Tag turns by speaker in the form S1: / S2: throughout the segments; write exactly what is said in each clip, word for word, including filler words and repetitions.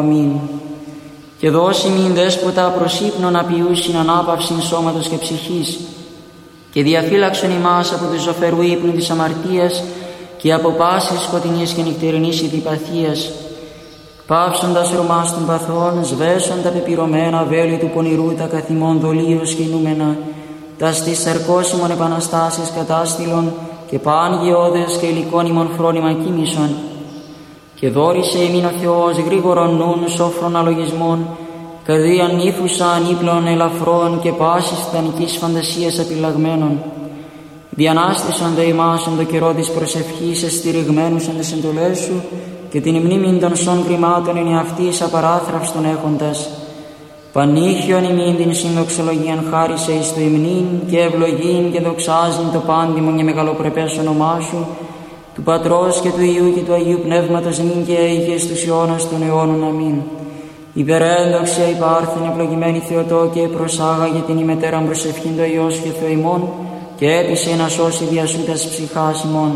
S1: Αμήν. Και δώσει μην δέσποτα προς ύπνον απειούσιν ανάπαυσιν σώματος και ψυχής, και διαφύλαξον ημάς από του ζωφερού ύπνου της αμαρτίας και από πάσης σκοτεινής και νυχτερινής ειδιπαθίας, πάυσοντας ρωμάς των παθών, σβέσον τα πεπυρωμένα βέλη του πονηρού τα καθημών δολίως και νούμενα, τα στις σαρκώσιμων επαναστάσεις κατάστηλων και πάνγιώδες και υλικόνιμον φρόνημα κοίμησον. Και δόρισε ημίν ο Θεός γρήγορον νουν σόφρον αλογισμών, καρδίαν νύφουσαν ύπλων ελαφρών και πάσης τιτανικής φαντασίας απειλαγμένων. Διανάστησον δε ημάς εν το καιρό της προσευχής εστηριγμένους εν τες εντολές σου, και την μνήμην των σών κρυμάτων εν εαυτής απαράθραυστον έχοντας. Πανήχιον ημίν την συνδοξολογίαν χάρισε εις το υμνήν και ευλογήν και δοξάζειν το πάντιμον και μεγαλοπρεπές όνομά σου, του Πατρός και του Υιού και του Αγίου Πνεύματος νυν και αίγε στους αιώνας των αιώνων. Αμήν. Υπερέντοξια υπάρθεν ευλογημένη Θεοτόκε, προσάγαγε την ημετέραν προσευχήν το Υιός και Θεό ημών, και έπεισε να σώσει δια σου τας ψυχάς ημών.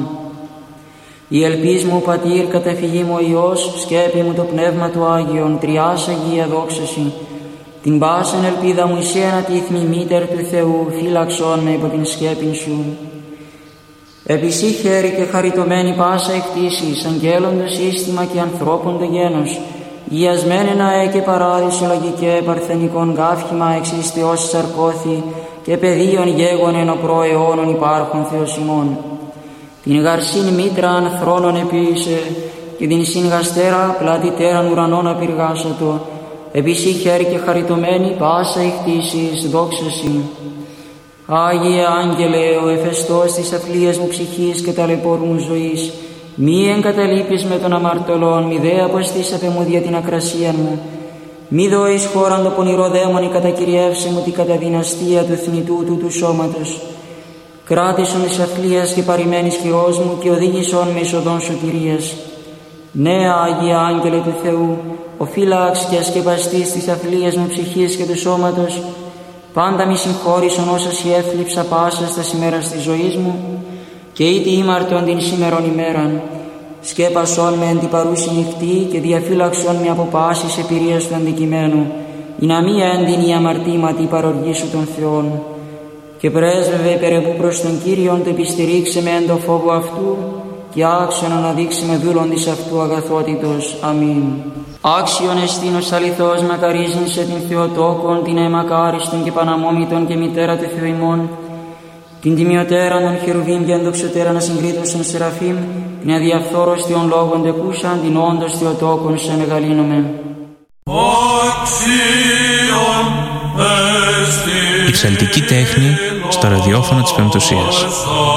S1: Η ελπίς μου Πατήρ, καταφυγή μου ο Υιός, σκέπη μου το Πνεύμα του Άγιον, τριάς Αγία δόξαση. Την πάσεν ελπίδα μου εσύ ανατίθμη μήτερ του Θεού, φύλαξον με υπό την σκέπην σου. Επισή χέρι και χαριτωμένη πάσα εκτίσεις, αγγέλων το σύστημα και ανθρώπων το γένος, γιασμένενα ε και παράδεισο λογικέ παρθενικών γάφημα εξιστιός σαρκώθη και πεδίων γέγονεν ο προαιώνων υπάρχων Θεός ημών. Την γαρσήν μήτραν θρόνων επίησε και την συνγαστέρα πλατητέραν ουρανών απειργάσατο, επισή χέρι και χαριτωμένη πάσα εκτίσεις, δόξαση. Άγιε Άγγελε, ο εφεστός της αθλίας μου ψυχής και ταλαιπώρου μου ζωής, μη εγκαταλείπεις με των αμαρτωλών, μη δε αποστήσατε μου δια την ακρασία μου. Μη δώεις χώραν το πονηρό δαίμονι κατακυριεύσε μου την καταδυναστία του θνητού του του σώματος. Κράτησον της αθλίας και παρημένης χειρός μου και οδήγησον με εις οδόν σωτηρίας. Ναι, Άγιε Άγγελε του Θεού, ο φύλαξ και ασκεπαστής της αθλίας μου ψυχής και του σώματος, πάντα μη συγχώρησον όσα σοι έθλιψα πάσα στα ημέρας της ζωής μου, και ήτι ήμαρτον την σήμερον ημέραν. Σκέπασον με εν την παρούση νυχτή και διαφύλαξον με από πάσης επηρείας του αντικειμένου, ή να μη έντυνη η αμαρτήματη η παροργή σου των Θεών. Και πρέσβευε περαιπού προς τον Κύριον, το επιστηρίξε με εν το φόβο αυτού, και άξιον αναδείξει με δούλον της αυτού αγαθότητος. Αμήν. Άξιον εστίνος αληθώς μακαρίζειν σε την Θεοτόκον, την αιμακάριστον και παναμόμητον και μητέρα του Θεού ημών, την τιμιωτέραν των χερουβίμ και ενδοξωτέραν ασυγκρίτωσον σεραφείμ, την αδιαφθόρωστιον λόγων τεκούσαν, την όντως Θεοτόκον σε μεγαλύνομαι.
S2: Η ψαλτική τέχνη στο ραδιόφωνο της Πεμπτουσίας.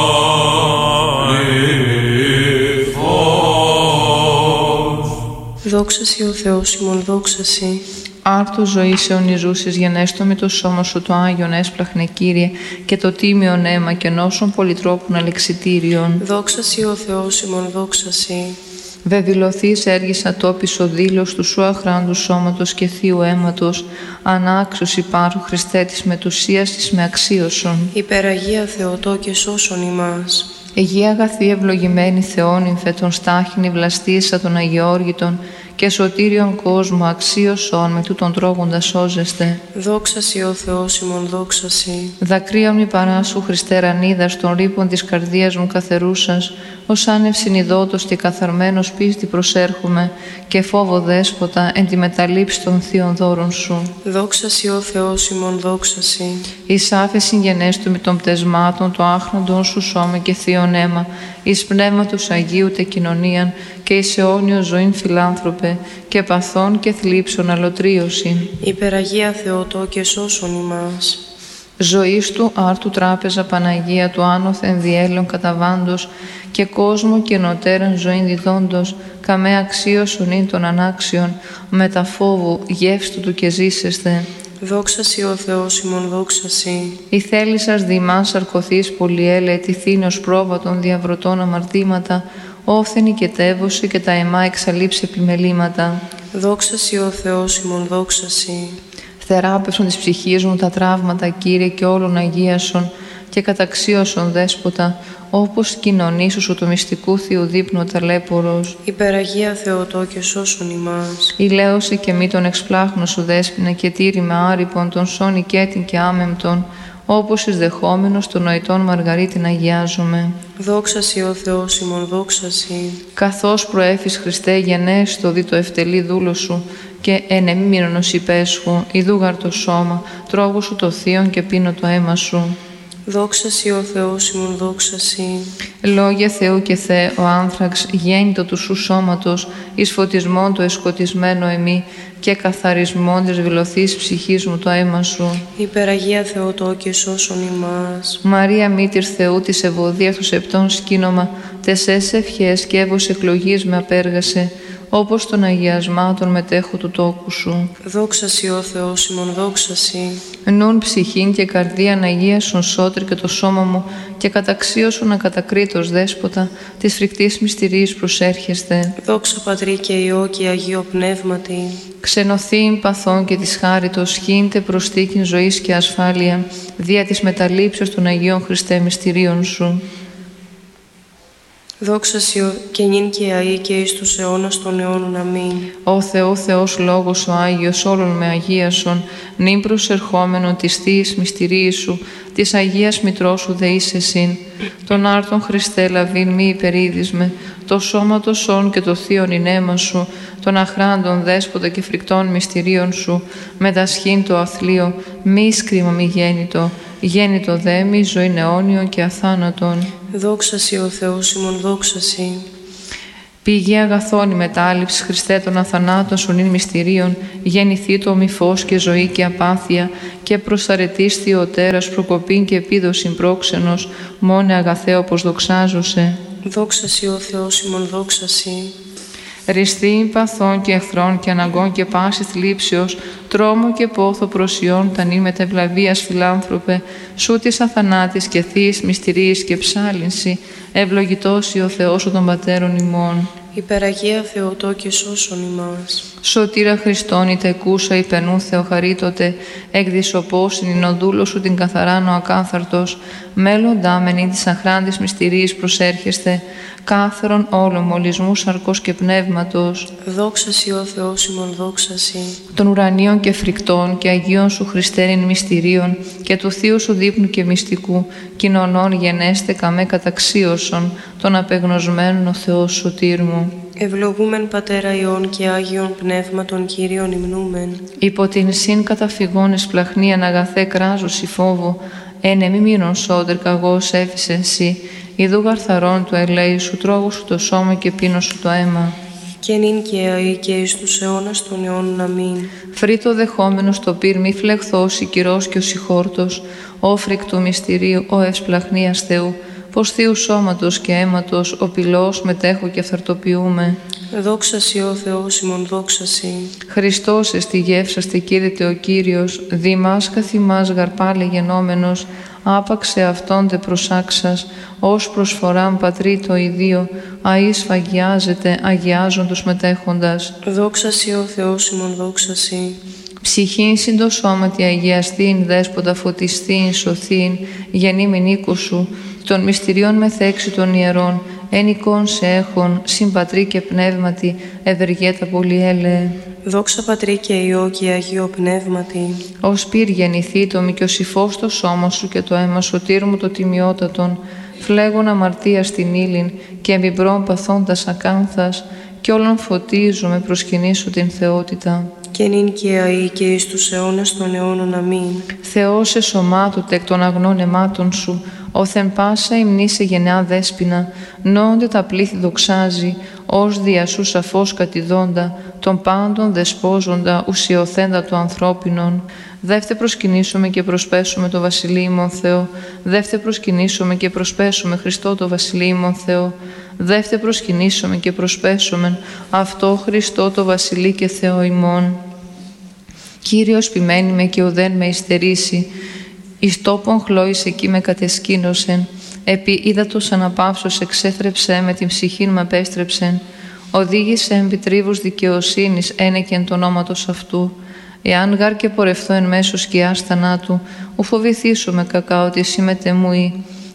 S3: Δόξασι ο Θεός ημών, δόξασι.
S4: Άρτου ζωής αιωνιζούσης γενέστομη το σώμα σου το Άγιον έσπλαχνε Κύριε, και το τίμιον αίμα και νόσων πολυτρόπων αλεξιτήριον.
S3: Δόξασι ο Θεός ημών, δόξασι.
S4: Δε δηλωθείς έργησα τόπις ο δήλος του σου αχράντου σώματος και θείου αίματος, ανάξιος υπάρχου Χριστέ της μετουσίας της με αξίωσον.
S3: Υπεραγία Θεοτό και σώσον ημάς.
S4: Αιγεία αγαθή ευλογημένη Θεόν υμφε των στάχινη βλαστήσα των Αγιώργητων, και σωτήριον κόσμο αξίωσον με τούτον τρώγοντα σώζεστε.
S3: Δόξασι ο Θεός ημών, δόξασι.
S4: Δακρύα μη παράσου Χριστέ ρανίδα των ρήπων της καρδίας μου καθερούσας, ως άνευ συνειδότος και καθαρμένος πίστη προσέρχομαι, και φόβο δέσποτα εν τη μεταλήψη των θείων δώρων σου.
S3: Δόξασι ο Θεός ημών, δόξασι.
S4: Εις άφεσιν γενέστομη των πτεσμάτων το άχραντον σου σώμα και θείον αίμα, εις πνεύματος Αγίου τε κοινωνίαν, και εις αιώνιο ζωήν φιλάνθρωπε, και παθών και θλίψων αλωτρίωσιν.
S3: Υπεραγία Θεοτό και σώσον ημάς.
S4: Ζωής του άρτου τράπεζα Παναγία του άνωθεν διέλεον καταβάντος, και κόσμο και νοτέραν ζωήν διδόντος, καμέ αξίωσον ειν των ανάξιων, μετα φόβου γεύστου του και ζήσεσθε.
S3: Δόξασι ο Θεός ημών, δόξασι.
S4: Η θέλησας δημάς αρκωθείς πολυέλε, τυθήνος πρόβατον διαβρωτών αμαρτήματα, όφθενη και τεύωσε και τα αιμά εξαλείψε επιμελήματα.
S3: Δόξασι ο Θεός ημών, δόξασι.
S4: Θεράπευσον της ψυχής μου τα τραύματα, Κύριε, και όλων αγίασον, και καταξίωσον δέσποτα, όπως κοινωνήσου σου το μυστικού Θείου δείπνου ο ταλέπορος.
S3: Υπεραγία Θεοτό και σώσον ημάς.
S4: Ηλαίωσε και μη τον εξπλάχνο σου δέσποινα και τήρημα άρυπον τον σών οικέτην και άμεμπτον, όπως εισδεχόμενος των νοητών Μαργαρίτην αγιάζομαι.
S3: Δόξα Σοι ο Θεός ημών, δόξα Σοι.
S4: Καθώς προέφης Χριστέ γενέστο δι το ευτελή δούλο σου και εν εμίμηνος υπέσχου, ιδούγαρ το σώμα, τρώγω σου το θείον και πίνω το αίμα σου.
S3: Δόξα Σοι ο Θεός ημών, δόξα Σοι.
S4: Λόγια Θεού και Θεέ, ο άνθραξ γέννητο του σου σώματος, εις φωτισμόν το εσκοτισμένο εμεί και καθαρισμόν της βιλωθής ψυχής μου το αίμα σου.
S3: Υπεραγία Θεοτό και σώσον ημάς.
S4: Μαρία μήτηρ Θεού της ευωδίας του σεπτών σκήνομα, τεσές ευχές και έβος εκλογής με απέργασε, όπως των αγιασμάτων μετέχω του τόκου σου.
S3: Δόξα Σοι ο Θεός ημών, δόξα Σοι.
S4: Νουν ψυχήν και καρδίαν αγίασον σώτρι και το σώμα μου και καταξίωσον ακατακρίτως δέσποτα της φρικτής μυστηρίας προσέρχεστε.
S3: Δόξα Πατρί και Υιό και Αγίο Πνεύματι.
S4: Ξενωθήν παθών και της χάριτος χύντε προστίκην ζωής και ασφάλεια δια της μεταλήψεως των Αγίων Χριστέ μυστηρίων σου.
S3: Δόξα Σοι και νυν και αεί και εις τους αιώνας των αιώνων. Αμήν.
S4: Ω Θεό Θεός Λόγος ο Άγιος όλων με αγίασον, νυν προσερχόμενον της Θείας μυστηρίας σου, της Αγίας Μητρός σου δεείς εσύν. Τον άρτον Χριστέ λαβήν μη υπερίδισμε, το σώμα το σών και το θείον ηνέμα σου, των αχράντων δέσποτα και φρικτών μυστηρίων σου, μετασχήν το αθλείο, μη σκρίμα μη γέννητο, γέννητο δε μη ζωήν αιώνιον και αθάνατον.
S3: Δόξα Σοι ο Θεός ημών, δόξα Σοι.
S4: Πηγή αγαθών η μετάληψη Χριστέ των αθανάτων σου νυν μυστηρίων, γεννηθεί το μη φως και ζωή και απάθεια, και προσαρετής Θεοτέρας προκοπήν και επίδοσιν πρόξενος, μόνε αγαθέ όπως δοξάζωσε.
S3: Δόξα Σοι ο Θεός ημών, δόξα Σοι.
S4: Ριστή παθών και εχθρών και αναγκών και πάσης θλίψεως, τρόμο και πόθο προσιών τα νυν μετευλαβίας φιλάνθρωπε, σου της αθανάτης και θείης μυστηρίας και ψάλυνση, ευλογητός ο Θεός ο των πατέρων ημών.
S3: Υπεραγία Θεοτό και σώσον ημάς.
S4: Σωτήρα Χριστόν, είτε κούσα υπενού Θεοχαρίτωτε, εκδισοπόσιν ειν ο δούλος σου την καθαράν ο ακάθαρτος, μέλλοντά μεν της αχράντης μυστηρίας προσέρχεστε, κάθερον όλων μολυσμού σαρκός και πνεύματος.
S3: Δόξα Σοι ο Θεός ημών, δόξα Σοι.
S4: Των ουρανίων και φρικτών και αγίων σου Χριστέριν μυστηρίων και του Θείου σου δείπνου και μυστικού, κοινωνών γενέστε καμέ καταξίωσον, των απεγνωσμένων ο Θεός σωτήρ μου.
S3: Ευλογούμεν Πατέρα Υιών και Άγιον Πνεύματον Κύριον υμνούμεν.
S4: Υπό την συν καταφυγών εσπλαχνίαν αγαθέ κράζωση φόβο, εν εμεί μείνον σώτερ καγός έφησε εσύ, ιδού γαρθαρών του ελέη σου, τρώγω σου το σώμα και πίνω σου το αίμα.
S3: Και νυν και αεί και εις τους αιώνας των αιώνων. Αμήν.
S4: Φρύτο δεχόμενος το πυρ μη φλεχθός, η κυρός και ο συγχόρτος, ο φρικτού μυστηρίου, ο ευσπλαχνίας Θεού, πως Θείου σώματος και αίματος, ο πυλός μετέχω και αυθαρτοποιούμε.
S3: Δόξα Σοι ο Θεός ημών, δόξα Σοι.
S4: Χριστός εστι γεύσαστε κήρυτε ο Κύριος, δήμας καθημάς γαρπάλε γενόμενος, άπαξε αυτόν τε προσάξας, ως προσφοράν πατρί το ιδίο, αΐ σφαγιάζεται, αγιάζον τους μετέχοντας.
S3: Δόξα Σοι ο Θεός ημών, δόξα Σοι.
S4: Ψυχήν συν το σώματι αγιαστήν, δέσποτα φωτιστήν, σωθήν, γεννήμην οίκου σου, των μυστηριών μεθέξι των ιερών, εν εικόν σε έχων, συμπατρί και πνεύματι, ευεργέτα πολυέλεε.
S3: Δόξα Πατρί και Υιό και Αγίο Πνεύματι.
S4: Ως πυρ γεννηθεί το μικιοσυφός το σώμα σου και το αίμα σωτήρ μου το τιμιότατον, φλέγον αμαρτία στην ύλην και εμπιμπρών παθώντας ακάνθας, κι όλων φωτίζομαι προσκυνήσω την θεότητα.
S3: Και νυν και αεί και εις τους αιώνας των αιώνων. Αμήν.
S4: Θεός εσωμάτωτε εκ των αγνών αιμάτων σου, όθεν πάσα υμνήσε γενεά δέσποινα, νόνται τα πλήθη δοξάζει, ως δια σου σαφώς κατηδόντα, των πάντων δεσπόζοντα, ουσιοθέντα του ανθρώπινων. Δεύτε προσκυνήσουμε και προσπέσουμε το Βασιλείο ημών Θεό, δεύτε προσκυνήσουμε και προσπέσουμε Χριστό το Βασιλείο ημών Θεό, δεύτε προσκυνήσουμε και προσπέσουμε αυτό Χριστό το Βασιλείο και Θεό ημών. Κύριος ποιμένη με και ουδέν με υστερήσει, εις τόπον χλώης εκεί με κατεσκήνωσεν, επί ύδατος αναπαύσος εξέθρεψε με την ψυχήν μ' απέστρεψεν, οδήγησε επί τρίβους δικαιοσύνης ένεκεν το ονόματος αυτού. Εάν γάρ και πορευθώ εν μέσω σκιάς θανάτου, ου φοβηθήσω με κακά ότι εσύ μετεμούει.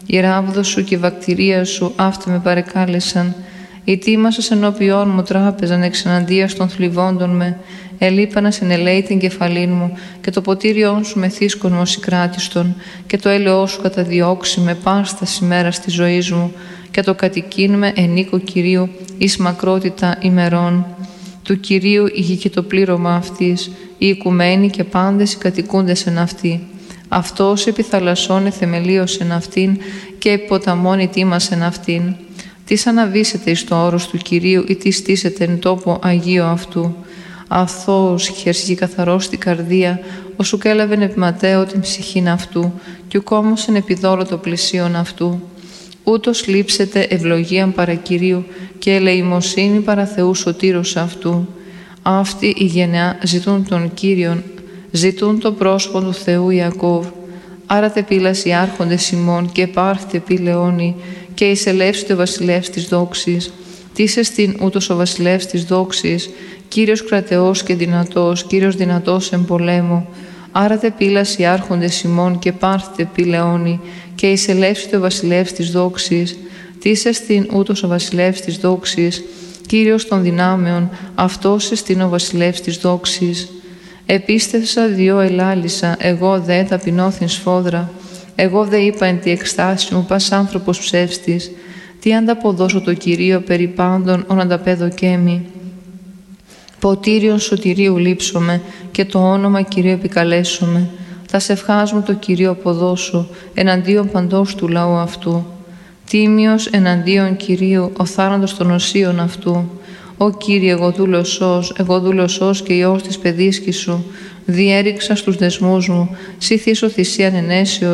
S4: Η ράβδος σου και η βακτηρία σου αυτά με παρεκάλεσαν. Η τίμασας ενώπιόν μου τράπεζαν εξεναντίας των θλιβόντων με. Ελείπανας ενελέει την κεφαλήν μου και το ποτήριόν σου μεθύσκον μου συγκράτιστον και το έλεό σου καταδιώξει με πάστας ημέρας της ζωής μου και το κατοικήν με εν οίκο Κυρίου εις μακρότητα ημερών. Του Κυρίου η γη και το πλήρωμα αυτής, οι οικουμένοι και πάντες οι κατοικούντες εν αυτή. Αυτός επί θαλασσών εθεμελίωσεν αυτήν και επί ποταμών ετοίμασεν αυτήν. Τις αναβήσετε εις το όρος του Κυρίου ή τις στήσετε εν τόπο Αγίο αυτού. Αθώος χέρσι και καθαρός την καρδία, όσου κέλαβεν επί ματέω την ψυχήν αυτού, κι ουκόμωσεν επί δόλο το πλησίον αυτού. Ούτως λείψετε ευλογίαν παρά Κυρίου και ελεημοσύνη παρά Θεού σωτήρος αυτού. Αυτοί οι γενεά ζητούν τον Κύριον, ζητούν το πρόσωπο του Θεού Ιακώβ. Άρα τε πύλας οι άρχοντες ημών και πάρθετε πύ λεόνι και εισελεύσετε ο βασιλεύς της δόξης. Τίς εστίν ούτως ο βασιλεύς της δόξης, Κύριος κρατεός και δυνατός, Κύριος δυνατός εν πολέμου. Άρα τε πύλας οι άρχοντες ημών και πάρθετε πύ λεόνι και εισελεύσετε ο βασιλεύς της δόξης. Τίς εστίν ούτως ο βασιλεύς της δόξης, Κύριος των δυνάμεων, αυτός εστίν ο βασιλεύς της δόξης. Επίστευσα διό ελάλησα, εγώ δε ταπεινώθην σφόδρα. Εγώ δε είπα εν τη εκστάση μου, πας άνθρωπος ψεύστης. Τι ανταποδώσω το Κυρίο περί πάντων, ον ανταπέδοκέμι. Ποτήριον σωτηρίου λείψομαι και το όνομα Κυρίου επικαλέσομαι. Θα σε ευχάσμω το Κυρίο αποδώσω, εναντίον παντός του λαού αυτού. Τίμιος εναντίον Κυρίου, ο θάνατος των οσίων αυτού. Ω Κύριε, εγώ δούλωσός, εγώ δούλωσός και Υιός της παιδίσκης σου, διέριξα στους δεσμούς μου, σύ θύσω θυσίαν ενέσεως,